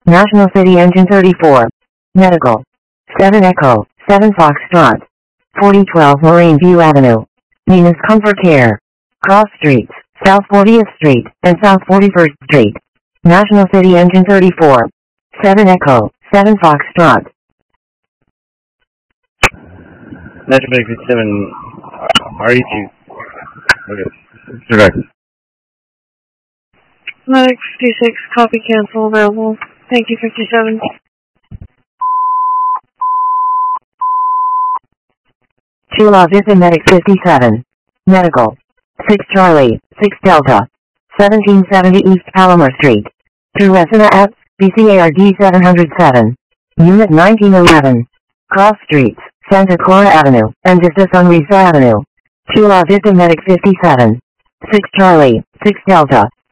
National City Engine 34. Medical. 7 Echo, 7 Foxtrot. 4012 Marine View Avenue. Nina's Comfort Care. Cross Streets, South 40th Street, and South 41st Street. National City Engine 34. 7 Echo, 7 Foxtrot. National Medic 57, RE2. Okay, direct. Medic 56, copy cancel available. Thank you, 57. Chula Vista Medic 57. Medical. 6 Charlie, 6 Delta. 1770 East Palomar Street. To Resina F, BCARD 707. Unit 1911. Cross Streets, Santa Clara Avenue, and Vista Sunrise Avenue. Chula Vista Medic 57. 6 Charlie, 6 Delta.